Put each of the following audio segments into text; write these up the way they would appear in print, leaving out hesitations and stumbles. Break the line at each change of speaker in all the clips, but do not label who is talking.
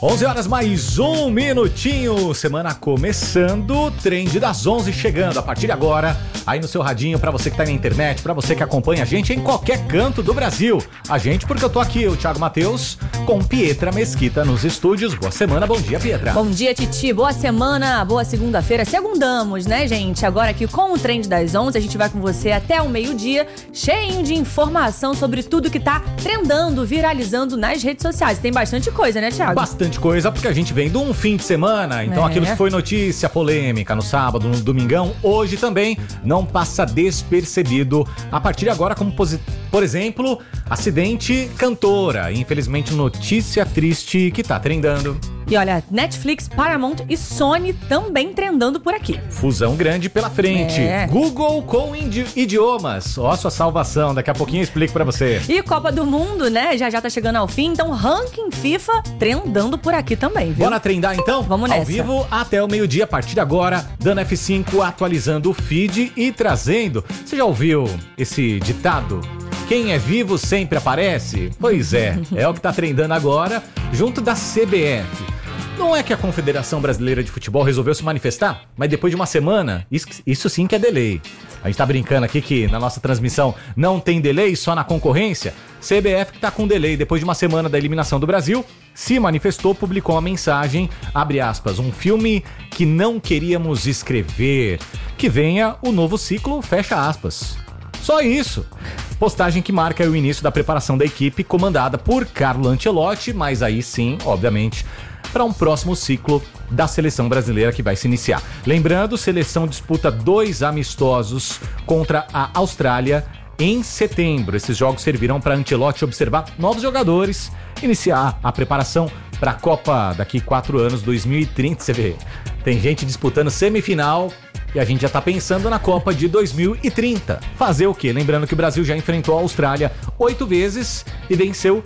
11 horas mais um minutinho, semana começando, Trend das 11 chegando a partir de agora, aí no seu radinho, pra você que tá na internet, pra você que acompanha a gente em qualquer canto do Brasil. A gente, porque eu tô aqui, o Thiago Matheus, com Pietra Mesquita nos estúdios. Boa semana, bom dia, Pietra.
Bom dia, Titi, boa semana, boa segunda-feira, segundamos, né, gente? Agora aqui com o Trend das 11, a gente vai com você até o meio-dia, cheio de informação sobre tudo que tá trendando, viralizando nas redes sociais. Tem bastante coisa, né, Thiago?
Bastante coisa, porque a gente vem de um fim de semana, então aquilo que foi notícia, polêmica no sábado, no domingão, hoje também não passa despercebido. A partir de agora, como por exemplo, acidente cantora, infelizmente notícia triste que tá trendando.
E olha, Netflix, Paramount e Sony também trendando por aqui.
Fusão grande pela frente. Google com idiomas. Ó, sua salvação. Daqui a pouquinho eu explico pra você.
E Copa do Mundo, né? Já tá chegando ao fim. Então, ranking FIFA trendando por aqui também, viu?
Bora trendar então?
Vamos nessa.
Ao vivo até o meio-dia. A partir de agora, dando F5, atualizando o feed e trazendo. Você já ouviu esse ditado? Quem é vivo sempre aparece? Pois é o que tá trendando agora, junto da CBF. Não é que a Confederação Brasileira de Futebol resolveu se manifestar, mas depois de uma semana, isso sim que é delay. A gente tá brincando aqui que na nossa transmissão não tem delay, só na concorrência. CBF que tá com delay depois de uma semana da eliminação do Brasil, se manifestou, publicou uma mensagem, abre aspas, um filme que não queríamos escrever, que venha o novo ciclo, fecha aspas. Só isso. Postagem que marca o início da preparação da equipe comandada por Carlo Ancelotti, mas aí sim, obviamente, para um próximo ciclo da seleção brasileira que vai se iniciar. Lembrando, seleção disputa 2 amistosos contra a Austrália em setembro. Esses jogos servirão para Ancelotti observar novos jogadores, iniciar a preparação para a Copa daqui 4 anos, 2030. Você vê, tem gente disputando semifinal e a gente já tá pensando na Copa de 2030. Fazer o quê? Lembrando que o Brasil já enfrentou a Austrália 8 vezes e venceu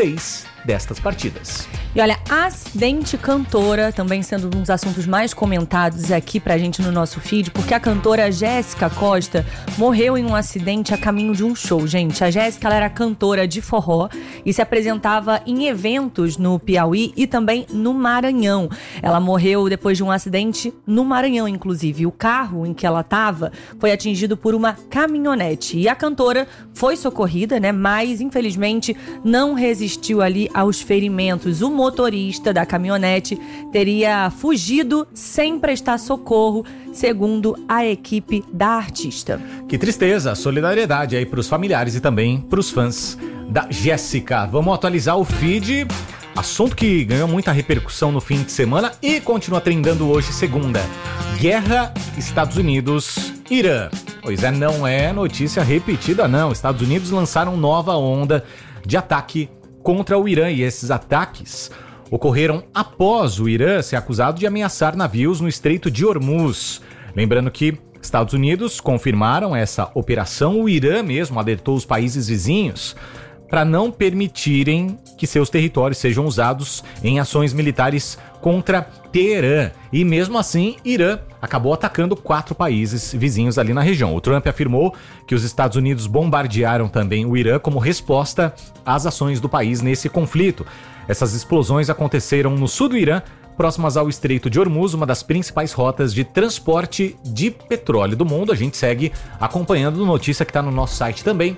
6 destas partidas.
E olha, acidente cantora também sendo um dos assuntos mais comentados aqui pra gente no nosso feed, porque a cantora Jéssica Costa morreu em um acidente a caminho de um show, gente. A Jéssica, ela era cantora de forró e se apresentava em eventos no Piauí e também no Maranhão. Ela morreu depois de um acidente no Maranhão, inclusive. O carro em que ela estava foi atingido por uma caminhonete e a cantora foi socorrida, né? Mas, infelizmente, não resistiu ali aos ferimentos. O motorista da caminhonete teria fugido sem prestar socorro, segundo a equipe da artista.
Que tristeza, solidariedade aí pros familiares e também pros fãs da Jéssica. Vamos atualizar o feed, assunto que ganhou muita repercussão no fim de semana e continua trendando hoje, segunda. Guerra Estados Unidos-Irã. Pois é, não é notícia repetida não. Estados Unidos lançaram nova onda de ataque contra o Irã e esses ataques ocorreram após o Irã ser acusado de ameaçar navios no Estreito de Hormuz. Lembrando que Estados Unidos confirmaram essa operação, o Irã mesmo alertou os países vizinhos para não permitirem que seus territórios sejam usados em ações militares contra Teherã. E mesmo assim, Irã acabou atacando 4 países vizinhos ali na região. O Trump afirmou que os Estados Unidos bombardearam também o Irã como resposta às ações do país nesse conflito. Essas explosões aconteceram no sul do Irã, próximas ao Estreito de Hormuz, uma das principais rotas de transporte de petróleo do mundo. A gente segue acompanhando a notícia que está no nosso site também,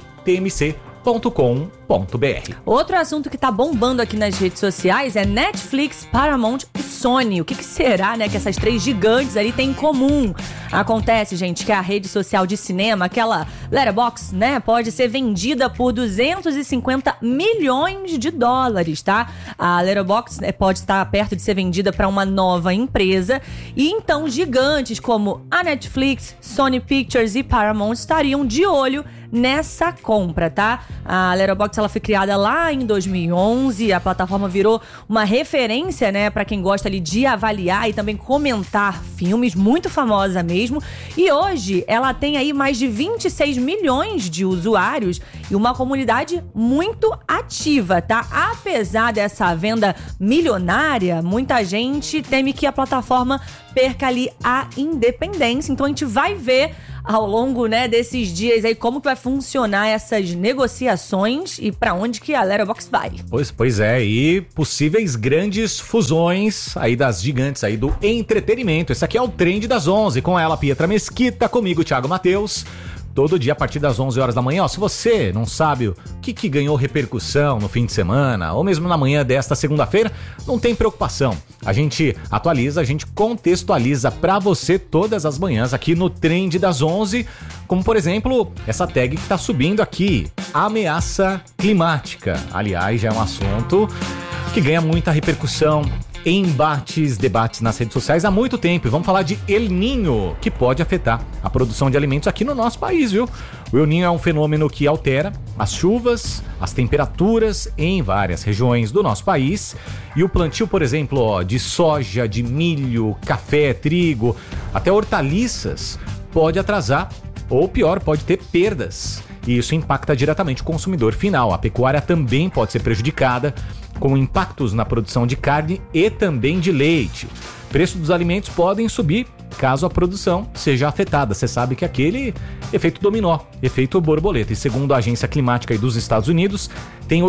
tmc.com.br.
Outro assunto que tá bombando aqui nas redes sociais é Netflix, Paramount e Sony. O que será, né, que essas 3 gigantes ali têm em comum? Acontece, gente, que a rede social de cinema, aquela Letterboxd, né, pode ser vendida por 250 milhões de dólares, tá? A Letterboxd pode estar perto de ser vendida para uma nova empresa e então gigantes como a Netflix, Sony Pictures e Paramount estariam de olho nessa compra, tá? A Letterboxd, ela foi criada lá em 2011, a plataforma virou uma referência, né, para quem gosta ali de avaliar e também comentar filmes, muito famosa mesmo, e hoje ela tem aí mais de 26 milhões de usuários e uma comunidade muito ativa, tá? Apesar dessa venda milionária, muita gente teme que a plataforma perca ali a independência, então a gente vai ver ao longo, né, desses dias aí, como que vai funcionar essas negociações e pra onde que a Letterboxd vai.
Pois é, e possíveis grandes fusões aí das gigantes aí do entretenimento. Esse aqui é o Trend das 11, com ela, Pietra Mesquita, comigo, Thiago Matheus. Todo dia a partir das 11 horas da manhã. Ó, se você não sabe o que ganhou repercussão no fim de semana, ou mesmo na manhã desta segunda-feira, não tem preocupação. A gente atualiza, a gente contextualiza pra você todas as manhãs aqui no Trend das 11, como por exemplo, essa tag que tá subindo aqui, ameaça climática. Aliás, já é um assunto que ganha muita repercussão, debates nas redes sociais há muito tempo. E vamos falar de El Niño, que pode afetar a produção de alimentos aqui no nosso país, viu? O El Niño é um fenômeno que altera as chuvas, as temperaturas em várias regiões do nosso país. E o plantio, por exemplo, de soja, de milho, café, trigo, até hortaliças, pode atrasar, ou pior, pode ter perdas. E isso impacta diretamente o consumidor final. A pecuária também pode ser prejudicada, com impactos na produção de carne e também de leite. Preço dos alimentos podem subir caso a produção seja afetada. Você sabe que aquele efeito dominó, efeito borboleta. E segundo a Agência Climática dos Estados Unidos, tem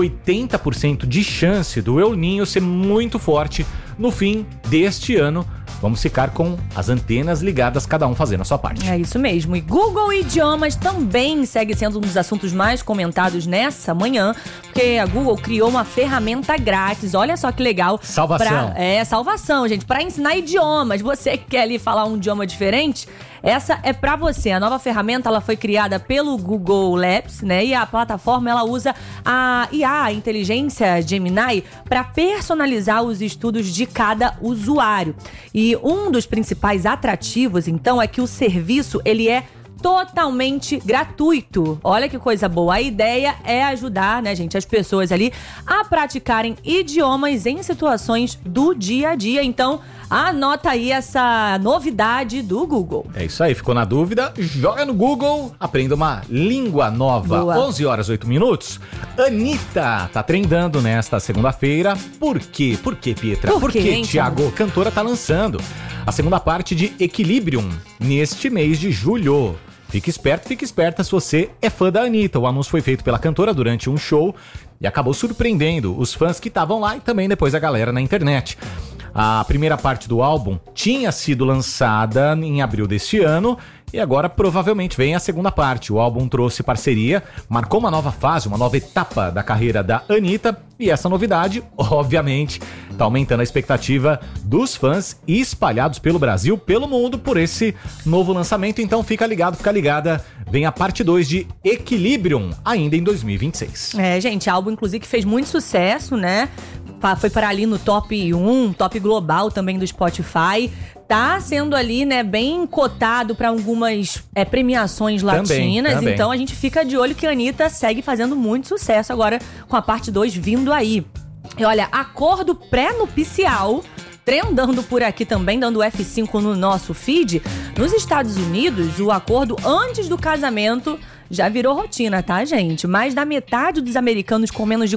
80% de chance do El Niño ser muito forte no fim deste ano. Vamos ficar com as antenas ligadas, cada um fazendo a sua parte.
É isso mesmo. E Google Idiomas também segue sendo um dos assuntos mais comentados nessa manhã, porque a Google criou uma ferramenta grátis. Olha só que legal.
Salvação.
Salvação, gente. Para ensinar idiomas. Você que quer ali falar um idioma diferente, essa é pra você. A nova ferramenta, ela foi criada pelo Google Labs, né? E a plataforma, ela usa a IA, a inteligência Gemini, para personalizar os estudos de cada usuário. E um dos principais atrativos, então, é que o serviço, ele é totalmente gratuito. Olha que coisa boa. A ideia é ajudar, né, gente, as pessoas ali a praticarem idiomas em situações do dia a dia. Então, anota aí essa novidade do Google.
É isso aí, ficou na dúvida? Joga no Google, aprenda uma língua nova.
Boa.
11 horas 8 minutos. Anitta tá trendando nesta segunda-feira. Por quê? Por quê, Pietra?
Por quê, hein,
Thiago? Cantora tá lançando a segunda parte de Equilibrium neste mês de julho. Fique esperto, fique esperta se você é fã da Anitta. O anúncio foi feito pela cantora durante um show e acabou surpreendendo os fãs que estavam lá e também depois a galera na internet. A primeira parte do álbum tinha sido lançada em abril deste ano e agora provavelmente vem a segunda parte. O álbum trouxe parceria, marcou uma nova fase, uma nova etapa da carreira da Anitta e essa novidade, obviamente, está aumentando a expectativa dos fãs espalhados pelo Brasil, pelo mundo, por esse novo lançamento. Então fica ligado, fica ligada, vem a parte 2 de Equilibrium, ainda em 2026.
É, gente, álbum inclusive que fez muito sucesso, né? Foi para ali no top 1, top global também do Spotify. Tá sendo ali, né, bem cotado para algumas premiações latinas.
Também.
Então a gente fica de olho que a Anitta segue fazendo muito sucesso agora com a parte 2 vindo aí. E olha, acordo pré-nupcial trendando por aqui também, dando F5 no nosso feed. Nos Estados Unidos, o acordo antes do casamento já virou rotina, tá, gente? Mais da metade dos americanos com menos de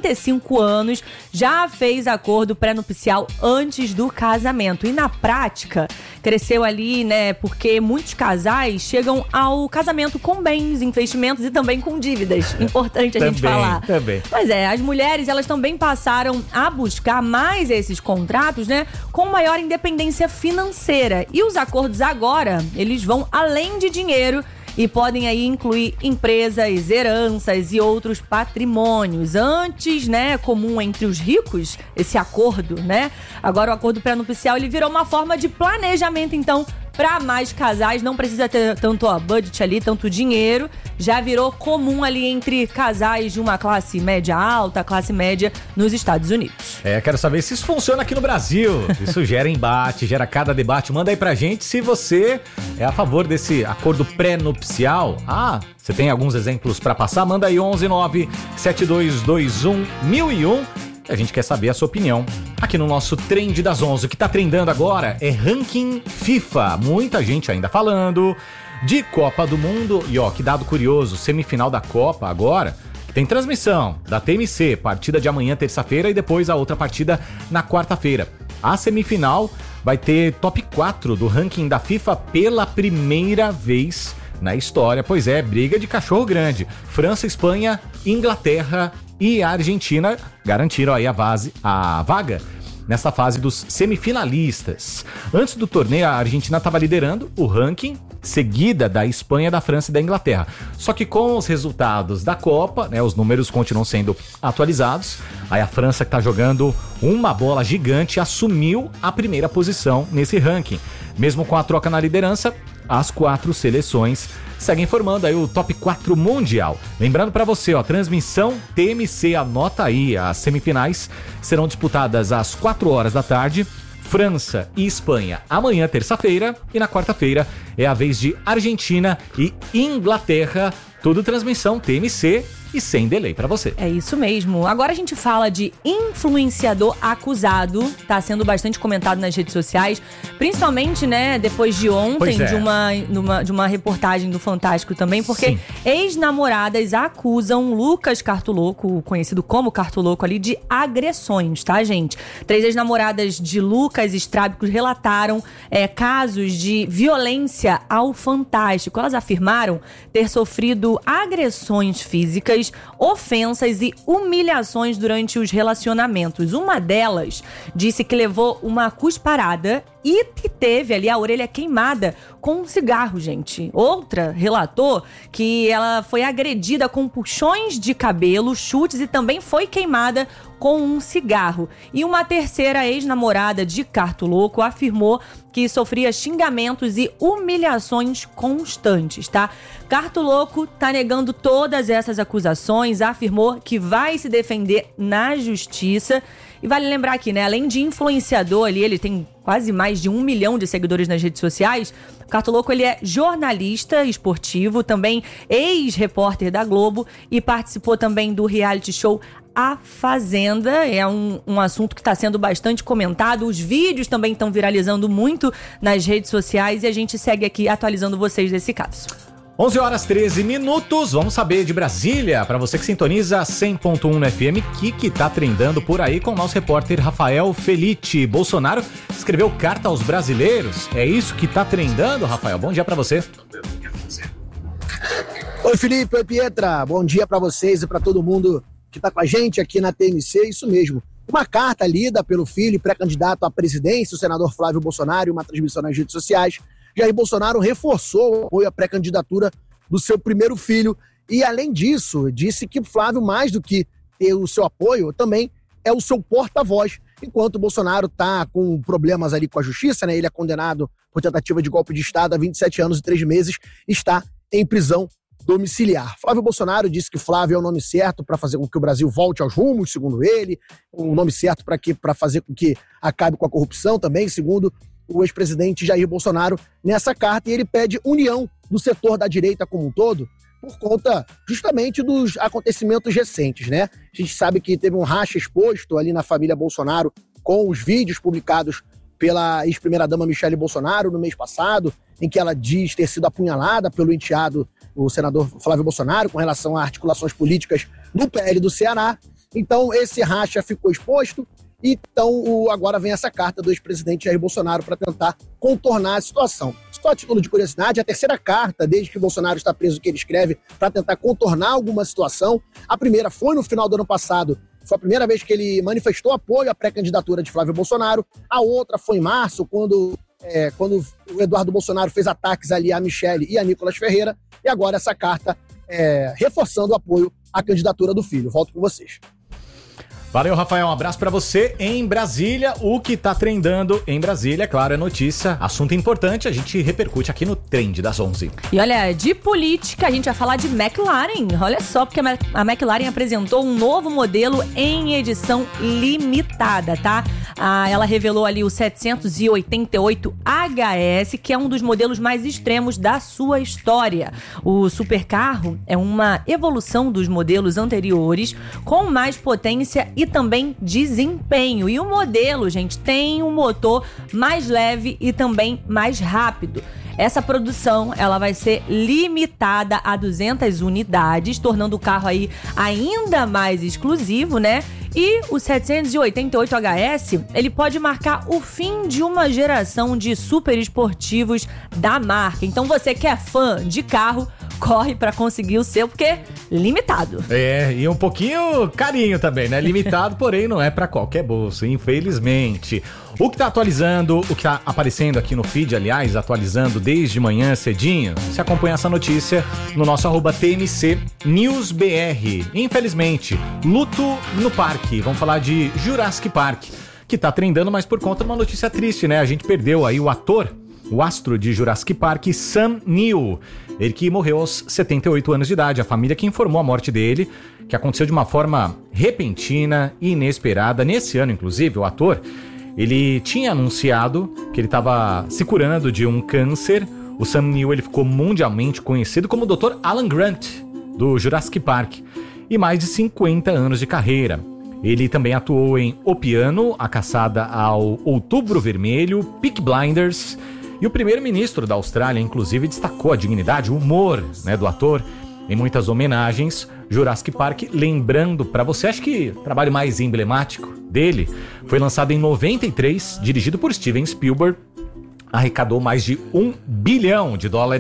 45 anos já fez acordo pré-nupcial antes do casamento. E na prática, cresceu ali, né, porque muitos casais chegam ao casamento com bens, investimentos e também com dívidas. Importante a gente falar.
Também.
Mas as mulheres, elas também passaram a buscar mais esses contratos, né, com maior independência financeira. E os acordos agora, eles vão além de dinheiro e podem aí incluir empresas, heranças e outros patrimônios. Antes, né, comum entre os ricos, esse acordo, né? Agora o acordo pré-nupcial, ele virou uma forma de planejamento, então, para mais casais. Não precisa ter tanto budget ali, tanto dinheiro. Já virou comum ali entre casais de uma classe média alta, classe média nos Estados Unidos.
Quero saber se isso funciona aqui no Brasil. Isso gera embate, gera cada debate. Manda aí pra gente se você é a favor desse acordo pré-nupcial. Você tem alguns exemplos pra passar? Manda aí 119-7221-1001. A gente quer saber a sua opinião aqui no nosso Trend das 11. O que tá trendando agora é ranking FIFA. Muita gente ainda falando de Copa do Mundo. E que dado curioso, semifinal da Copa agora tem transmissão da TMC, partida de amanhã, terça-feira, e depois a outra partida na quarta-feira. A semifinal vai ter top 4 do ranking da FIFA pela primeira vez na história. Pois é, briga de cachorro grande. França, Espanha, Inglaterra e a Argentina garantiram aí a vaga nessa fase dos semifinalistas. Antes do torneio, a Argentina estava liderando o ranking, seguida da Espanha, da França e da Inglaterra. Só que com os resultados da Copa, né, os números continuam sendo atualizados. Aí a França, que está jogando uma bola gigante, assumiu a primeira posição nesse ranking. Mesmo com a troca na liderança, as 4 seleções seguem formando aí o top 4 mundial. Lembrando para você, transmissão TMC, anota aí, as semifinais serão disputadas às 4 horas da tarde, França e Espanha amanhã, terça-feira, e na quarta-feira é a vez de Argentina e Inglaterra, tudo transmissão TMC e sem delay pra você.
É isso mesmo. Agora a gente fala de influenciador acusado. Tá sendo bastante comentado nas redes sociais, principalmente, né, depois de ontem, de uma reportagem do Fantástico também, porque ex-namoradas acusam Lucas Cartoloco, conhecido como Cartoloco ali, de agressões, tá, gente? 3 ex-namoradas de Lucas Strábicos relataram casos de violência ao Fantástico. Elas afirmaram ter sofrido agressões físicas, ofensas e humilhações durante os relacionamentos. Uma delas disse que levou uma cusparada e que teve ali a orelha queimada com um cigarro, gente. Outra relatou que ela foi agredida com puxões de cabelo, chutes e também foi queimada com um cigarro. E uma terceira ex-namorada de Cartoloco afirmou que sofria xingamentos e humilhações constantes, tá? Cartoloco tá negando todas essas acusações, afirmou que vai se defender na justiça. E vale lembrar aqui, né? Além de influenciador ali, ele tem quase mais de 1 milhão de seguidores nas redes sociais. O Cartoloco, ele é jornalista esportivo, também ex-repórter da Globo e participou também do reality show A Fazenda. É um assunto que está sendo bastante comentado. Os vídeos também estão viralizando muito nas redes sociais e a gente segue aqui atualizando vocês desse caso.
11 horas 13 minutos, vamos saber de Brasília, para você que sintoniza 100.1 no FM, que tá trendando por aí com o nosso repórter Rafael Felitti. Bolsonaro escreveu carta aos brasileiros, é isso que tá trendando, Rafael? Bom dia para você.
Oi Felipe, oi Pietra, bom dia para vocês e para todo mundo que tá com a gente aqui na TMC, isso mesmo. Uma carta lida pelo filho e pré-candidato à presidência, o senador Flávio Bolsonaro, uma transmissão nas redes sociais. Jair Bolsonaro reforçou o apoio à pré-candidatura do seu primeiro filho e, além disso, disse que Flávio, mais do que ter o seu apoio, também é o seu porta-voz. Enquanto o Bolsonaro está com problemas ali com a justiça, né? Ele é condenado por tentativa de golpe de Estado há 27 anos e 3 meses, está em prisão domiciliar. Flávio Bolsonaro disse que Flávio é o nome certo para fazer com que o Brasil volte aos rumos, segundo ele, o nome certo para fazer com que acabe com a corrupção também, segundo o ex-presidente Jair Bolsonaro nessa carta, e ele pede união do setor da direita como um todo, por conta justamente dos acontecimentos recentes, né? A gente sabe que teve um racha exposto ali na família Bolsonaro com os vídeos publicados pela ex-primeira-dama Michele Bolsonaro no mês passado, em que ela diz ter sido apunhalada pelo enteado, o senador Flávio Bolsonaro, com relação a articulações políticas no PL do Ceará. Então, esse racha ficou exposto. Então, agora vem essa carta do ex-presidente Jair Bolsonaro para tentar contornar a situação. Só a título de curiosidade, a terceira carta, desde que Bolsonaro está preso, que ele escreve para tentar contornar alguma situação. A primeira foi no final do ano passado, foi a primeira vez que ele manifestou apoio à pré-candidatura de Flávio Bolsonaro. A outra foi em março, quando o Eduardo Bolsonaro fez ataques ali a Michele e a Nicolas Ferreira. E agora essa carta reforçando o apoio à candidatura do filho. Volto com vocês.
Valeu, Rafael, um abraço pra você. Em Brasília, o que tá trendando em Brasília, claro, é notícia, assunto importante, a gente repercute aqui no Trend das 11.
E olha, de política, a gente vai falar de McLaren. Olha só, porque a McLaren apresentou um novo modelo em edição limitada, tá? Ela revelou ali o 788 HS, que é um dos modelos mais extremos da sua história. O supercarro é uma evolução dos modelos anteriores, com mais potência e também desempenho. E o modelo, gente, tem um motor mais leve e também mais rápido. essa produção ela vai ser limitada a 200 unidades, tornando o carro aí ainda mais exclusivo, né? E o 788HS, ele pode marcar o fim de uma geração de super esportivos da marca. Então você que é fã de carro, corre pra conseguir o seu, porque é limitado.
E um pouquinho carinho também, né? Limitado, porém não é pra qualquer bolso, infelizmente. O que tá atualizando, o que tá aparecendo aqui no feed, aliás, atualizando desde manhã cedinho, você acompanha essa notícia no nosso @TMC News BR. Infelizmente, luto no parque. Vamos falar de Jurassic Park, que tá trendando, mas por conta de uma notícia triste, né? A gente perdeu aí o ator, o astro de Jurassic Park, Sam Neill. Ele que morreu aos 78 anos de idade. A família que informou a morte dele, que aconteceu de uma forma repentina e inesperada. Nesse ano, inclusive, o ator, ele tinha anunciado que ele estava se curando de um câncer. O Sam Neill, ele ficou mundialmente conhecido como o Dr. Alan Grant, do Jurassic Park, e mais de 50 anos de carreira. Ele também atuou em O Piano, A Caçada ao Outubro Vermelho, Peaky Blinders. E o primeiro-ministro da Austrália, inclusive, destacou a dignidade, o humor, né, do ator em muitas homenagens. Jurassic Park, lembrando pra você, acho que o trabalho mais emblemático dele foi lançado em 93, dirigido por Steven Spielberg. Arrecadou mais de $1 bilhão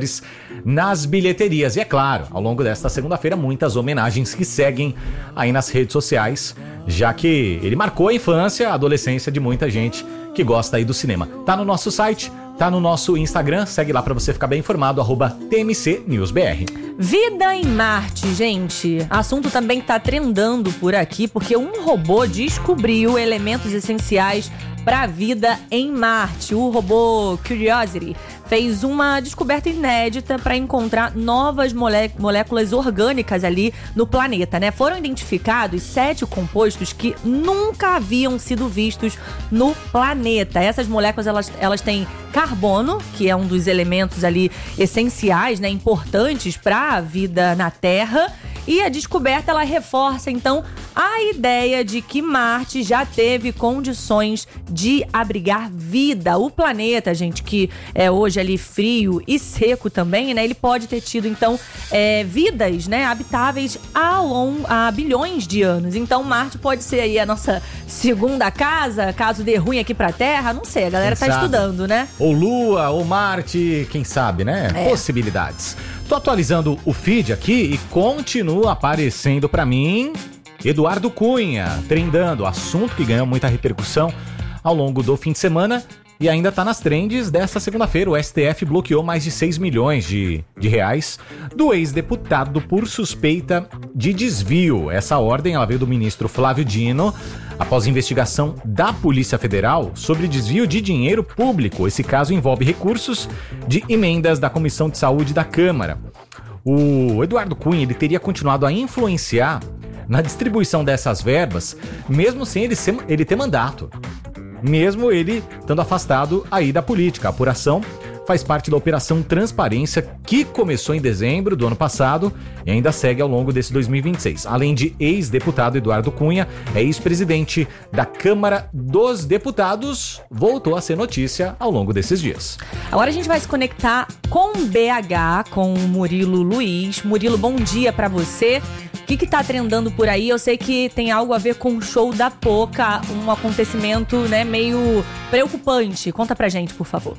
nas bilheterias. E é claro, ao longo desta segunda-feira, muitas homenagens que seguem aí nas redes sociais, já que ele marcou a infância, a adolescência de muita gente que gosta aí do cinema. Tá no nosso site, tá no nosso Instagram, segue lá pra você ficar bem informado, @TMC News BR.
Vida em Marte, gente. Assunto também que tá trendando por aqui, porque um robô descobriu elementos essenciais para a vida em Marte. O robô Curiosity fez uma descoberta inédita para encontrar novas moléculas orgânicas ali no planeta, né? Foram identificados 7 compostos que nunca haviam sido vistos no planeta. Essas moléculas, elas têm carbono, que é um dos elementos ali essenciais, né? Importantes para a vida na Terra. E a descoberta, ela reforça, então, a ideia de que Marte já teve condições de abrigar vida. O planeta, gente, que é hoje ali frio e seco também, né? Ele pode ter tido, então, vidas, né, habitáveis há bilhões de anos. Então, Marte pode ser aí a nossa segunda casa, caso dê ruim aqui pra Terra. Não sei, a galera tá estudando, né?
Ou Lua, ou Marte, quem sabe, né? Possibilidades. Tô atualizando o feed aqui e continua aparecendo pra mim Eduardo Cunha, trendando, assunto que ganhou muita repercussão ao longo do fim de semana e ainda tá nas trends desta segunda-feira. O STF bloqueou mais de 6 milhões de reais do ex-deputado por suspeita de desvio. Essa ordem, ela veio do ministro Flávio Dino após investigação da Polícia Federal sobre desvio de dinheiro público. Esse caso envolve recursos de emendas da Comissão de Saúde da Câmara. O Eduardo Cunha, ele teria continuado a influenciar na distribuição dessas verbas, mesmo sem ele ter mandato. Mesmo ele estando afastado aí da política. A apuração faz parte da Operação Transparência, que começou em dezembro do ano passado e ainda segue ao longo desse 2026. Além de ex-deputado, Eduardo Cunha é ex-presidente da Câmara dos Deputados, voltou a ser notícia ao longo desses dias.
Agora a gente vai se conectar com BH, com o Murilo Luiz. Murilo, bom dia pra você. O que tá trendando por aí? Eu sei que tem algo a ver com o show da Poca, um acontecimento, né, meio preocupante. Conta pra gente, por favor.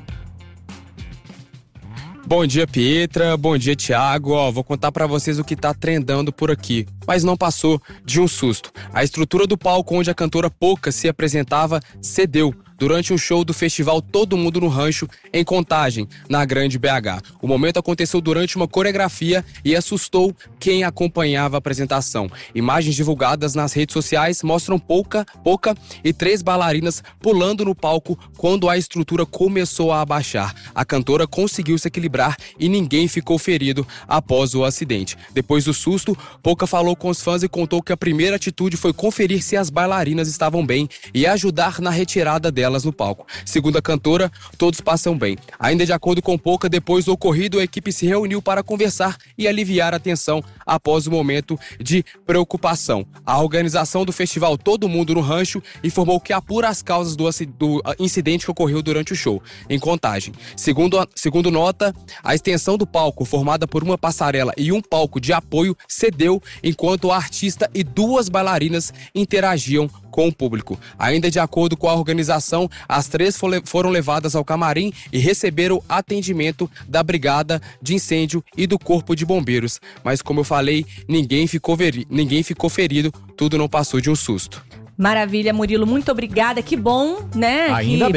Bom dia, Pietra. Bom dia, Thiago. Vou contar pra vocês o que tá trendando por aqui. Mas não passou de um susto. A estrutura do palco onde a cantora Poca se apresentava cedeu durante um show do festival Todo Mundo no Rancho, em Contagem, na Grande BH. O momento aconteceu durante uma coreografia e assustou quem acompanhava a apresentação. Imagens divulgadas nas redes sociais mostram Poca e 3 bailarinas pulando no palco quando a estrutura começou a abaixar. A cantora conseguiu se equilibrar e ninguém ficou ferido após o acidente. Depois do susto, Poca falou com os fãs e contou que a primeira atitude foi conferir se as bailarinas estavam bem e ajudar na retirada delas delas no palco. Segundo a cantora, todos passam bem. Ainda de acordo com Poca, depois do ocorrido, a equipe se reuniu para conversar e aliviar a tensão após o momento de preocupação. A organização do festival Todo Mundo no Rancho informou que apura as causas do incidente que ocorreu durante o show, em Contagem. Segundo nota, a extensão do palco, formada por uma passarela e um palco de apoio, cedeu enquanto o artista e 2 bailarinas interagiam com o público. Ainda de acordo com a organização, as 3 foram levadas ao camarim e receberam atendimento da Brigada de Incêndio e do Corpo de Bombeiros. Mas como eu falei, ninguém ficou ferido, tudo não passou de um susto.
Maravilha, Murilo, muito obrigada, que bom, né?
Ainda
que